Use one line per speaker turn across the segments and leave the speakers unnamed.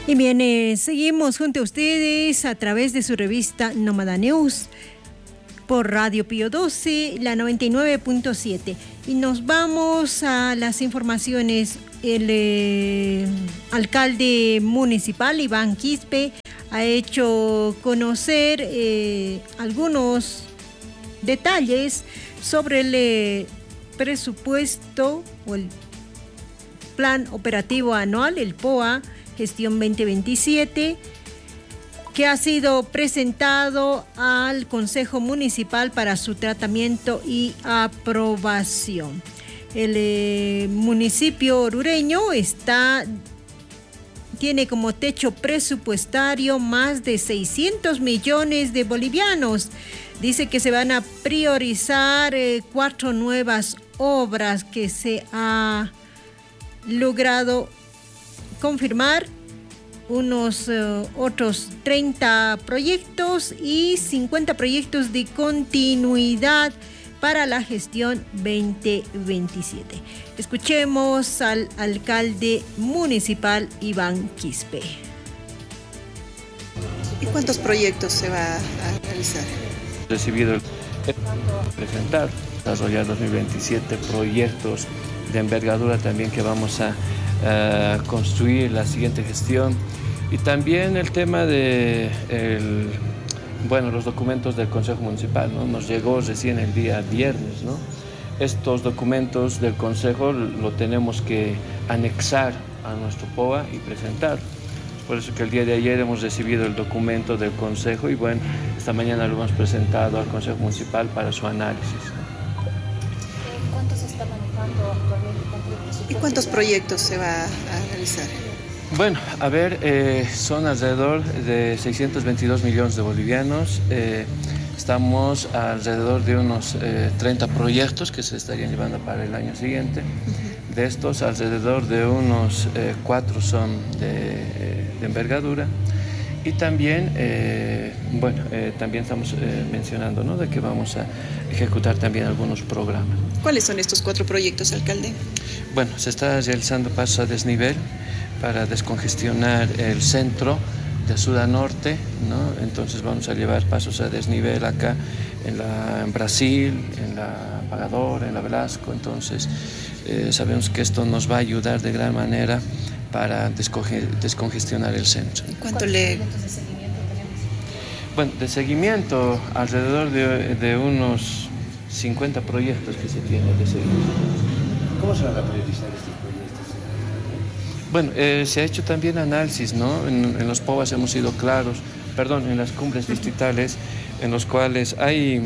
Y bien, seguimos junto a ustedes a través de su revista Nómada News por Radio Pío 12, la 99.7. Y nos vamos a las informaciones. El alcalde municipal, Iván Quispe, ha hecho conocer algunos detalles sobre el presupuesto o el Plan Operativo Anual, el POA, Gestión 2027, que ha sido presentado al Consejo Municipal para su tratamiento y aprobación. El municipio orureño tiene como techo presupuestario más de 600 millones de bolivianos. Dice que se van a priorizar 4 nuevas obras que se ha logrado confirmar, unos otros 30 proyectos y 50 proyectos de continuidad para la gestión 2027. Escuchemos al alcalde municipal Iván Quispe.
¿Y cuántos proyectos se va a realizar?
Recibido presentar, desarrollar 2027 proyectos de envergadura también que vamos a construir la siguiente gestión, y también el tema de los documentos del Consejo Municipal, ¿no? Nos llegó recién el día viernes, ¿no? Estos documentos del Consejo lo tenemos que anexar a nuestro POA y presentar. Por eso que el día de ayer hemos recibido el documento del Consejo y esta mañana lo hemos presentado al Consejo Municipal para su análisis.
¿Cuánto se está manejando actualmente?
¿Y cuántos proyectos se va a realizar?
Bueno, son alrededor de 622 millones de bolivianos. Estamos alrededor de unos 30 proyectos que se estarían llevando para el año siguiente. De estos, alrededor de unos 4 son de envergadura. Y también, también estamos mencionando, ¿no?, de que vamos a ejecutar también algunos programas.
¿Cuáles son estos 4 proyectos, alcalde?
Bueno, se está realizando pasos a desnivel para descongestionar el centro de sur a norte, ¿no? Entonces vamos a llevar pasos a desnivel acá en Brasil, en la Pagador, en la Velasco. Entonces sabemos que esto nos va a ayudar de gran manera para descongestionar el centro.
¿Cuántos de seguimiento
tenemos?
Bueno, de seguimiento, alrededor de unos 50 proyectos que se tienen de seguimiento.
¿Cómo se van a priorizar estos proyectos?
Bueno, se ha hecho también análisis, ¿no? En los POAs hemos sido claros, en las cumbres distritales, en los cuales hay,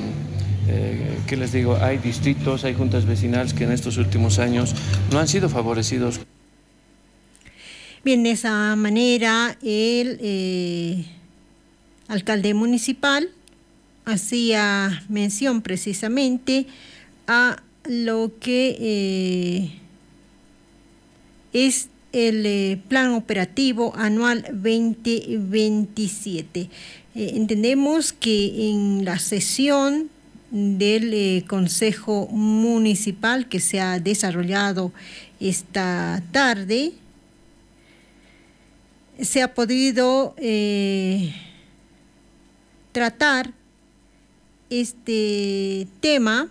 hay distritos, hay juntas vecinales que en estos últimos años no han sido favorecidos.
Bien, de esa manera el alcalde municipal hacía mención precisamente a lo que es el Plan Operativo Anual 2027. Entendemos que en la sesión del Consejo Municipal que se ha desarrollado esta tarde, se ha podido tratar este tema,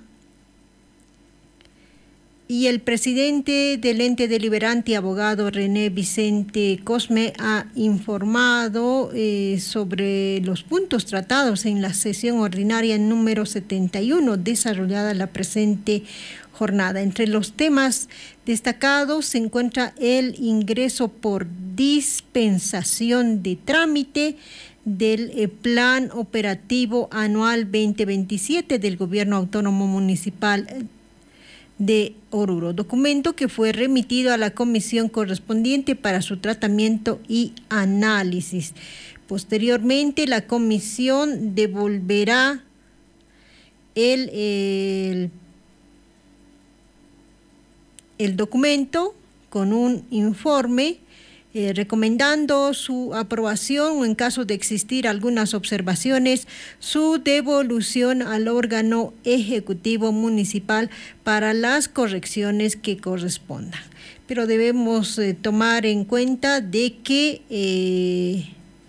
y el presidente del ente deliberante, abogado René Vicente Cosme, ha informado sobre los puntos tratados en la sesión ordinaria número 71 desarrollada la presente jornada. Entre los temas destacados se encuentra el ingreso por dispensación de trámite del Plan Operativo Anual 2027 del Gobierno Autónomo Municipal de Oruro, documento que fue remitido a la comisión correspondiente para su tratamiento y análisis. Posteriormente, la comisión devolverá el documento con un informe recomendando su aprobación o en caso de existir algunas observaciones, su devolución al órgano ejecutivo municipal para las correcciones que correspondan. Pero debemos tomar en cuenta de que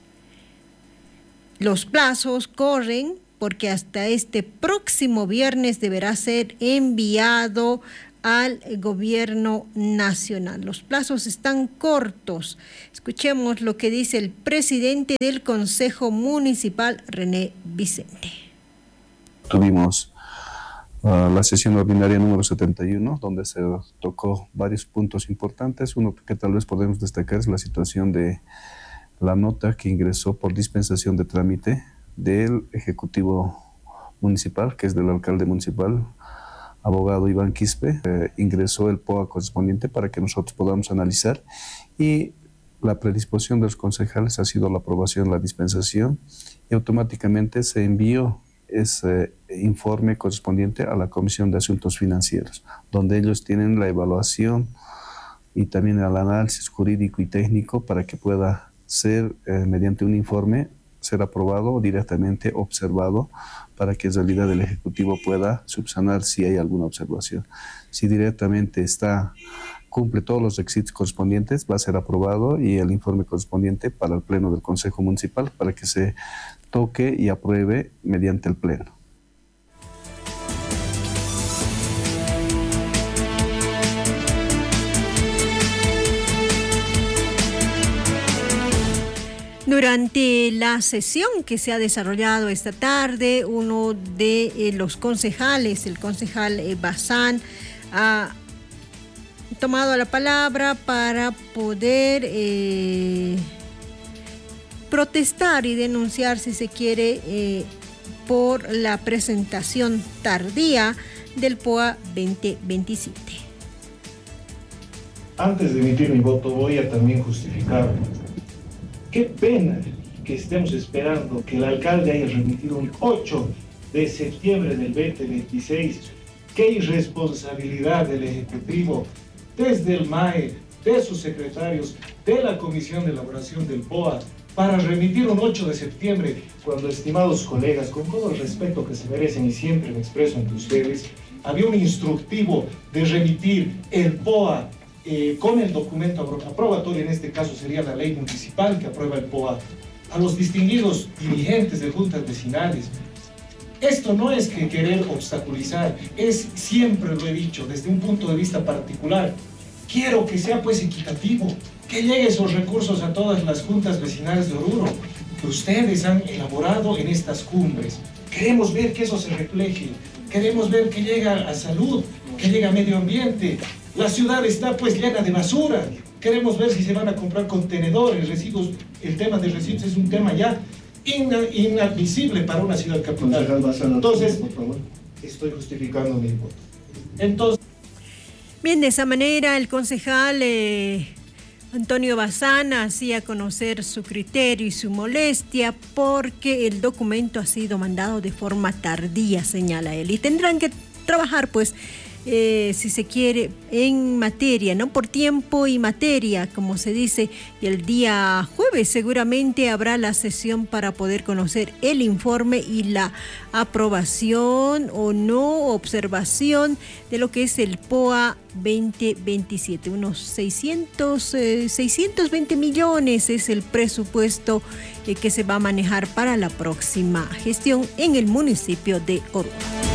los plazos corren porque hasta este próximo viernes deberá ser enviado al gobierno nacional. Los plazos están cortos. Escuchemos lo que dice el presidente del Consejo Municipal, René Vicente.
Tuvimos la sesión ordinaria número 71, donde se tocó varios puntos importantes. Uno que tal vez podemos destacar es la situación de la nota que ingresó por dispensación de trámite del Ejecutivo Municipal, que es del alcalde municipal, abogado Iván Quispe. Ingresó el POA correspondiente para que nosotros podamos analizar, y la predisposición de los concejales ha sido la aprobación de la dispensación, y automáticamente se envió ese informe correspondiente a la Comisión de Asuntos Financieros, donde ellos tienen la evaluación y también el análisis jurídico y técnico para que pueda ser, mediante un informe, ser aprobado o directamente observado, para que en realidad el Ejecutivo pueda subsanar si hay alguna observación. Si directamente cumple todos los requisitos correspondientes, va a ser aprobado, y el informe correspondiente para el Pleno del Consejo Municipal para que se toque y apruebe mediante el Pleno.
Durante la sesión que se ha desarrollado esta tarde, uno de los concejales, el concejal Bazán, ha tomado la palabra para poder protestar y denunciar, si se quiere, por la presentación tardía del POA 2027.
Antes de emitir mi voto voy a también justificar. Qué pena que estemos esperando que el alcalde haya remitido un 8 de septiembre del 2026. Qué irresponsabilidad del Ejecutivo, desde el MAE, de sus secretarios, de la Comisión de Elaboración del POA, para remitir un 8 de septiembre, cuando, estimados colegas, con todo el respeto que se merecen y siempre me expreso ante ustedes, había un instructivo de remitir el POA con el documento aprobatorio, en este caso sería la ley municipal que aprueba el POA, a los distinguidos dirigentes de juntas vecinales. Esto no es que querer obstaculizar, es, siempre lo he dicho, desde un punto de vista particular, quiero que sea pues equitativo, que lleguen esos recursos a todas las juntas vecinales de Oruro, que ustedes han elaborado en estas cumbres. Queremos ver que eso se refleje, queremos ver que llega a salud, que llega a medio ambiente. La ciudad está pues llena de basura. Queremos ver si se van a comprar contenedores, residuos. El tema de residuos es un tema ya inadmisible para una ciudad capital. Entonces, por favor, estoy justificando mi voto. Entonces,
bien, de esa manera el concejal Antonio Bazán hacía conocer su criterio y su molestia porque el documento ha sido mandado de forma tardía, señala él, y tendrán que trabajar pues si se quiere, en materia, ¿no? Por tiempo y materia, como se dice, y el día jueves seguramente habrá la sesión para poder conocer el informe y la aprobación o no observación de lo que es el POA 2027. Unos 620 millones es el presupuesto que se va a manejar para la próxima gestión en el municipio de Oruro.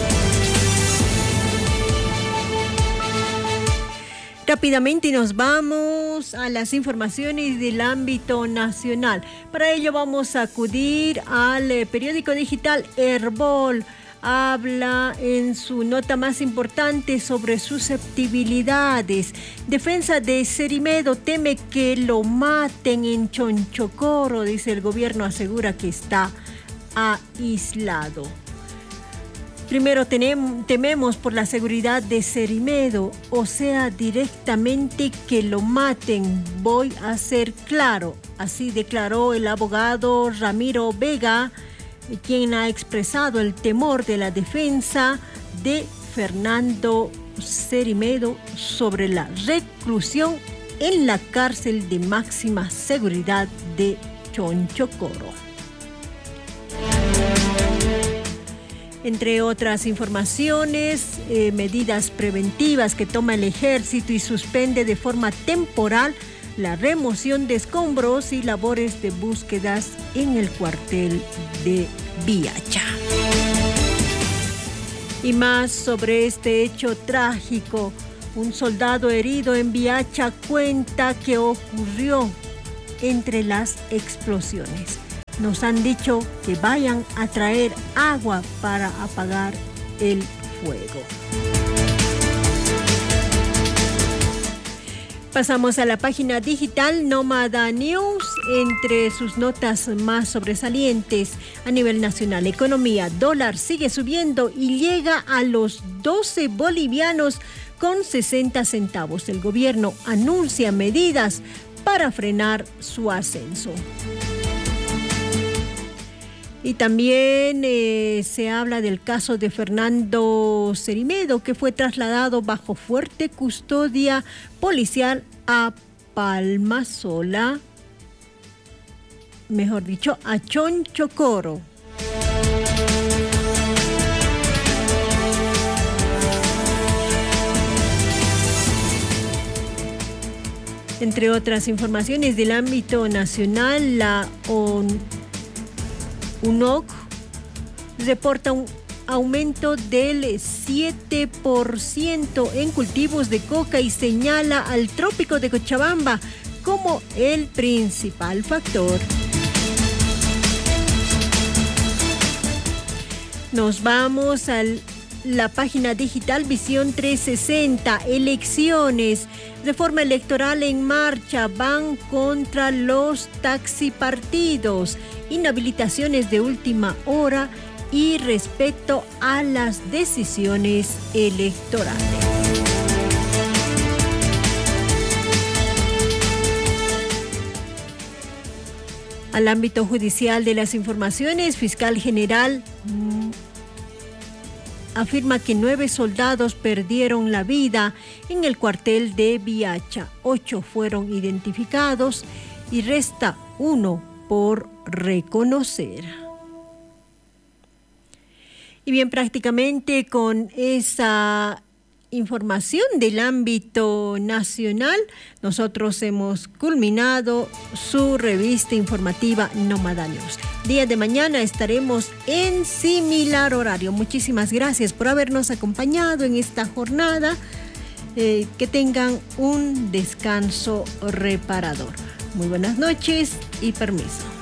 Rápidamente nos vamos a las informaciones del ámbito nacional. Para ello vamos a acudir al periódico digital Herbol. Habla en su nota más importante sobre susceptibilidades. Defensa de Cerimedo teme que lo maten en Chonchocoro, dice el gobierno, asegura que está aislado. Primero tememos por la seguridad de Cerimedo, o sea, directamente que lo maten. Voy a ser claro. Así declaró el abogado Ramiro Vega, quien ha expresado el temor de la defensa de Fernando Cerimedo sobre la reclusión en la cárcel de máxima seguridad de Chonchocoro. Entre otras informaciones, medidas preventivas que toma el ejército y suspende de forma temporal la remoción de escombros y labores de búsquedas en el cuartel de Viacha. Y más sobre este hecho trágico. Un soldado herido en Viacha cuenta que ocurrió entre las explosiones. Nos han dicho que vayan a traer agua para apagar el fuego. Pasamos a la página digital Nómada News. Entre sus notas más sobresalientes a nivel nacional, economía, dólar sigue subiendo y llega a los 12 bolivianos con 60 centavos. El gobierno anuncia medidas para frenar su ascenso. Y también se habla del caso de Fernando Cerimedo, que fue trasladado bajo fuerte custodia policial a Palmasola, mejor dicho, a Chonchocoro. Entre otras informaciones del ámbito nacional, la UNOC reporta un aumento del 7% en cultivos de coca y señala al trópico de Cochabamba como el principal factor. Nos vamos a la página digital Visión 360, elecciones, reforma electoral en marcha, van contra los taxipartidos, inhabilitaciones de última hora y respecto a las decisiones electorales. Al ámbito judicial de las informaciones, fiscal general afirma que 9 soldados perdieron la vida en el cuartel de Viacha. 8 fueron identificados y resta 1 por reconocer. Y bien, prácticamente con esa información del ámbito nacional, nosotros hemos culminado su revista informativa Nómada News. Día de mañana estaremos en similar horario. Muchísimas gracias por habernos acompañado en esta jornada. Que tengan un descanso reparador. Muy buenas noches y permiso.